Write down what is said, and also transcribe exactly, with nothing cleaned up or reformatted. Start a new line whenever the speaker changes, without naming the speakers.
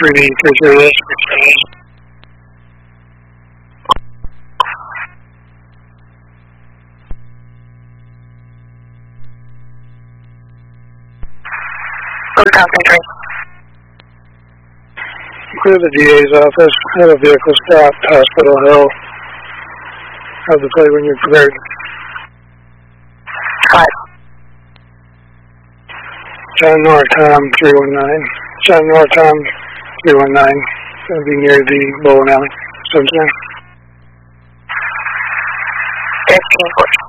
three B three three eight. Clear the D A's office. Have a vehicle stop, Hospital Hill. Have the plate when you're prepared.
Five.
John Nortom, three one nine. John Nortom, three one nine. It's going to be near the bowling alley. Sunshine.
Fifteen fourteen.